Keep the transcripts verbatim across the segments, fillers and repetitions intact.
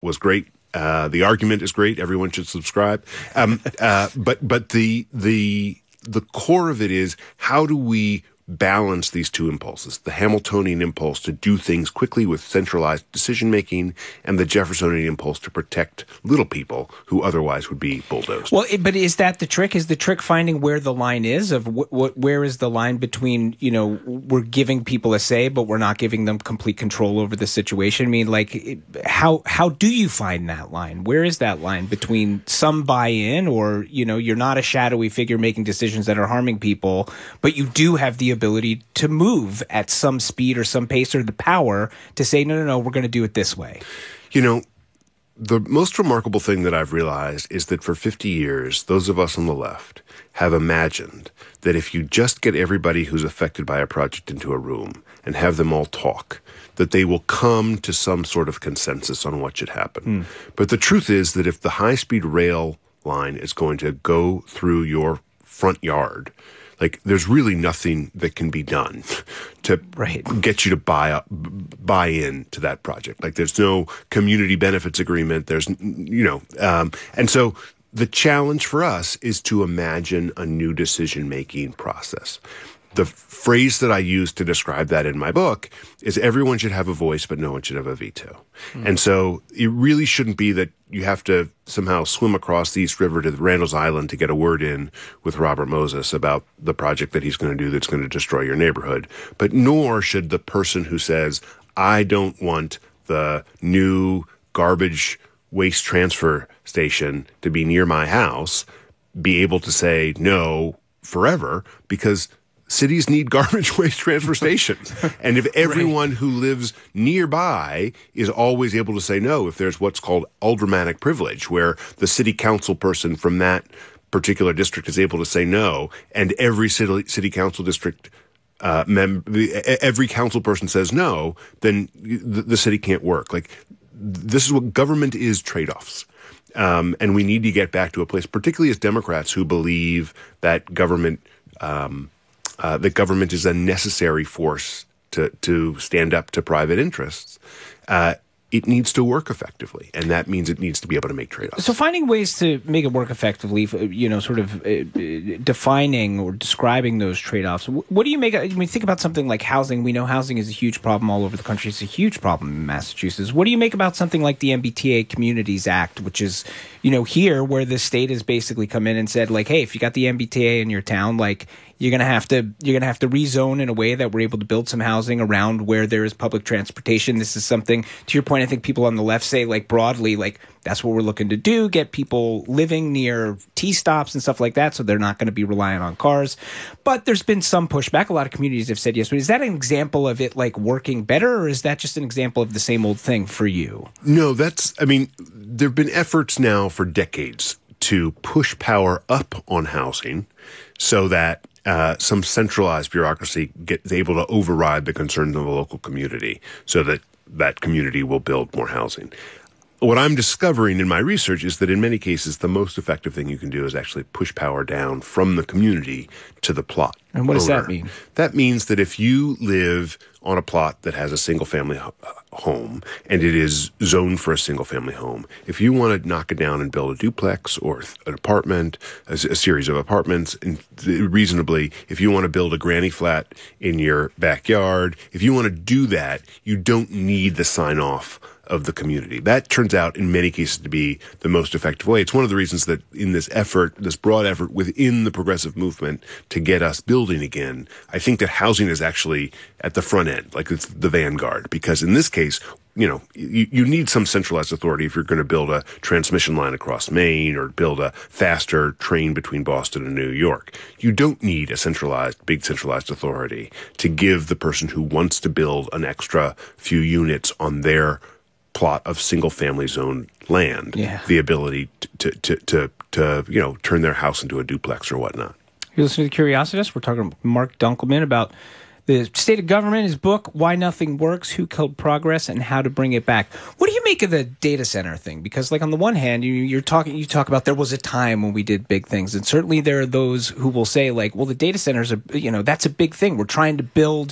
was great. Uh, the argument is great. Everyone should subscribe. Um, uh, but but the the the core of it is, how do we balance these two impulses, the Hamiltonian impulse to do things quickly with centralized decision-making and the Jeffersonian impulse to protect little people who otherwise would be bulldozed. Well, it, but is that the trick? Is the trick finding where the line is of wh- wh- where is the line between, you know, we're giving people a say, but we're not giving them complete control over the situation? I mean, like, it, how how do you find that line? Where is that line between some buy-in or, you know, you're not a shadowy figure making decisions that are harming people, but you do have the ability to move at some speed or some pace or the power to say, no, no, no, we're going to do it this way? You know, the most remarkable thing that I've realized is that for fifty years, those of us on the left have imagined that if you just get everybody who's affected by a project into a room and have them all talk, that they will come to some sort of consensus on what should happen. Mm. But the truth is that if the high-speed rail line is going to go through your front yard, like, there's really nothing that can be done to right. get you to buy up, buy in to that project. Like, there's no community benefits agreement. There's, you know, um, and so the challenge for us is to imagine a new decision-making process. The phrase that I use to describe that in my book is everyone should have a voice, but no one should have a veto. Mm. And so it really shouldn't be that you have to somehow swim across the East River to Randall's Island to get a word in with Robert Moses about the project that he's going to do that's going to destroy your neighborhood. But nor should the person who says, I don't want the new garbage waste transfer station to be near my house, be able to say no forever, because cities need garbage waste transfer stations. And if everyone right. who lives nearby is always able to say no, if there's what's called aldermanic privilege, where the city council person from that particular district is able to say no, and every city, city council district uh, mem- every council person says no, then the, the city can't work. Like, this is what government is, trade-offs. Um, and we need to get back to a place, particularly as Democrats who believe that government um, Uh, that government is a necessary force to, to stand up to private interests. Uh, it needs to work effectively, and that means it needs to be able to make trade-offs. So finding ways to make it work effectively, you know, sort of uh, defining or describing those trade-offs, what do you make, I mean, think about something like housing. We know housing is a huge problem all over the country. It's a huge problem in Massachusetts. What do you make about something like the M B T A Communities Act, which is, you know, here where the state has basically come in and said, like, hey, if you got the M B T A in your town, like, you're gonna have to you're gonna have to rezone in a way that we're able to build some housing around where there is public transportation. This is something, to your point, I think people on the left say, like, broadly, like, that's what we're looking to do, get people living near T-stops and stuff like that, so they're not going to be reliant on cars. But there's been some pushback. A lot of communities have said yes. But is that an example of it, like, working better, or is that just an example of the same old thing for you? No, that's, I mean, there have been efforts now for decades to push power up on housing so that Uh, some centralized bureaucracy gets able to override the concerns of the local community so that that community will build more housing. What I'm discovering in my research is that in many cases, the most effective thing you can do is actually push power down from the community to the plot. And what does owner. that mean? That means that if you live on a plot that has a single-family ho- home and it is zoned for a single-family home, if you want to knock it down and build a duplex or an apartment, a, a series of apartments, and reasonably, if you want to build a granny flat in your backyard, if you want to do that, you don't need the sign-off of the community. That turns out in many cases to be the most effective way. It's one of the reasons that in this effort, this broad effort within the progressive movement to get us building again, I think that housing is actually at the front end, like it's the vanguard, because in this case, you know, you, you need some centralized authority if you're going to build a transmission line across Maine or build a faster train between Boston and New York. You don't need a centralized, big centralized authority to give the person who wants to build an extra few units on their plot of single-family zone land, yeah. the ability to, to, to, to, you know, turn their house into a duplex or whatnot. You're listening to Curiositas. We're talking to Mark Dunkelman about the state of government, his book, Why Nothing Works, Who Killed Progress, and How to Bring It Back. What do you make of the data center thing? Because, like, on the one hand, you, you're talking, you talk about there was a time when we did big things, and certainly there are those who will say, like, well, the data centers are, you know, that's a big thing. We're trying to build,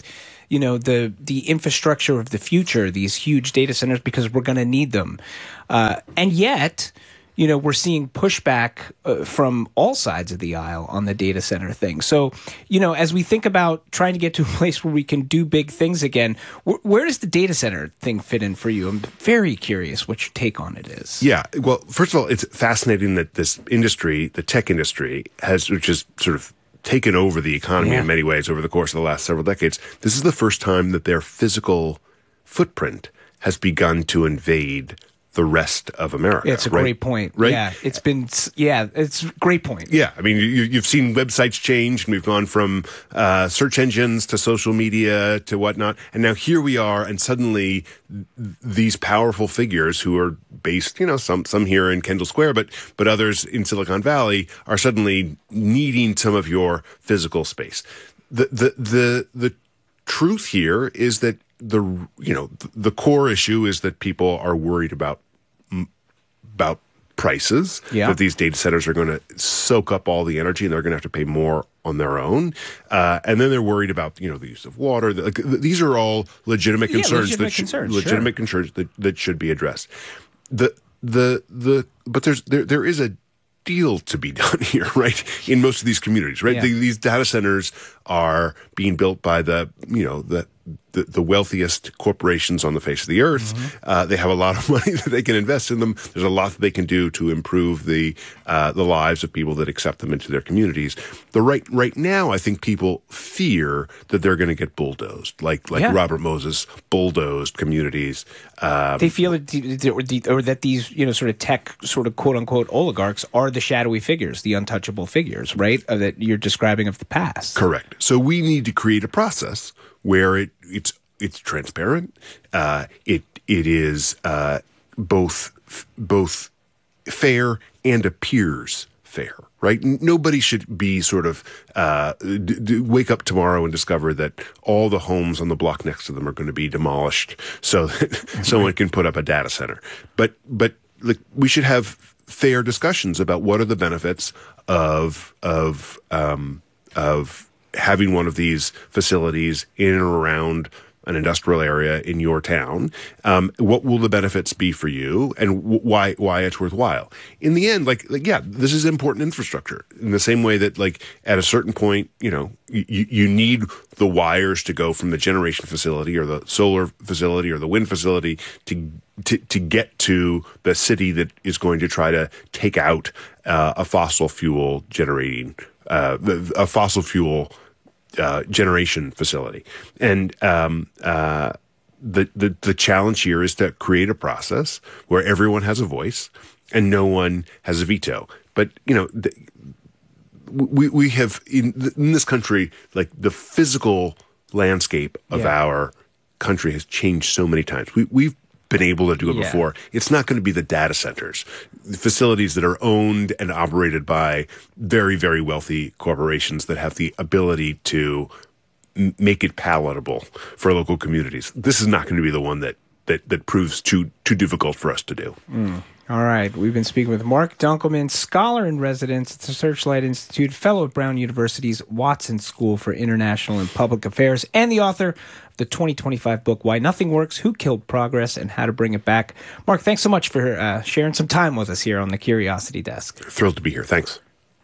you know, the the infrastructure of the future, these huge data centers, because we're going to need them. Uh, and yet, you know, we're seeing pushback uh, from all sides of the aisle on the data center thing. So, you know, as we think about trying to get to a place where we can do big things again, wh- where does the data center thing fit in for you? I'm very curious what your take on it is. Yeah. Well, first of all, it's fascinating that this industry, the tech industry, has, which is sort of taken over the economy Yeah. in many ways over the course of the last several decades. This is the first time that their physical footprint has begun to invade the rest of America. Yeah, it's a right? great point. Right? Yeah, it's been, yeah, it's a great point. Yeah, I mean, you, you've seen websites change, and we've gone from uh, search engines to social media to whatnot, and now here we are, and suddenly th- these powerful figures who are based, you know, some some here in Kendall Square, but but others in Silicon Valley are suddenly needing some of your physical space. The the the the truth here is that the you know the, the core issue is that people are worried about about prices, Yeah. that these data centers are going to soak up all the energy and they're going to have to pay more on their own. Uh, and then they're worried about, you know, the use of water. The, like, these are all legitimate Yeah, concerns legitimate that sh- concerns, legitimate sure. concerns that, that should be addressed. The the the but there's there there is a deal to be done here, right? In most of these communities, right? Yeah. The, these data centers are being built by the, you know, the the, the wealthiest corporations on the face of the earth. Mm-hmm. Uh, they have a lot of money that they can invest in them. There's a lot that they can do to improve the uh, the lives of people that accept them into their communities. The right right now, I think people fear that they're going to get bulldozed, like like Yeah. Robert Moses bulldozed communities. Um, They feel that, the, or, the, or that these, you know, sort of tech, sort of quote unquote oligarchs are the shadowy figures, the untouchable figures, right? Uh, that you're describing of the past. Correct. So we need to create a process where it it's it's transparent. Uh, it it is uh, both both fair and appears fair. Right? N- Nobody should be sort of uh, d- d- wake up tomorrow and discover that all the homes on the block next to them are going to be demolished so that someone can put up a data center. But but like, we should have fair discussions about what are the benefits of of um, of having one of these facilities in and around an industrial area in your town. Um, what will the benefits be for you, and w- why why it's worthwhile? In the end, like, like yeah, this is important infrastructure. In the same way that, like, at a certain point, you know, you, you need the wires to go from the generation facility or the solar facility or the wind facility to to, to get to the city that is going to try to take out uh, a fossil fuel generating uh, a fossil fuel. Uh, generation facility, and um, uh, the, the the challenge here is to create a process where everyone has a voice and no one has a veto. But you know, the, we we have in, in this country, like, the physical landscape of Yeah. our country has changed so many times. We we've been able to do it Yeah. before. It's not going to be the data centers, the facilities that are owned and operated by very, very wealthy corporations that have the ability to m- make it palatable for local communities. This is not going to be the one that, that, that proves too, too difficult for us to do. All right. We've been speaking with Mark Dunkelman, scholar in residence at the Searchlight Institute, fellow at Brown University's Watson School for International and Public Affairs, and the author of the twenty twenty-five book, Why Nothing Works, Who Killed Progress, and How to Bring It Back. Mark, thanks so much for uh, sharing some time with us here on the Curiosity Desk. Thrilled to be here. Thanks.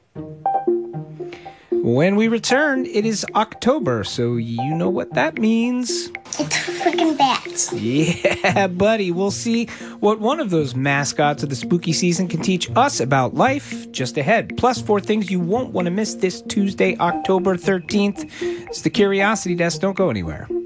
When we return, it is October, so you know what that means. It's freaking bats. Yeah, buddy. We'll see what one of those mascots of the spooky season can teach us about life just ahead. Plus, four things you won't want to miss this Tuesday, October thirteenth. It's the Curiosity Desk. Don't go anywhere.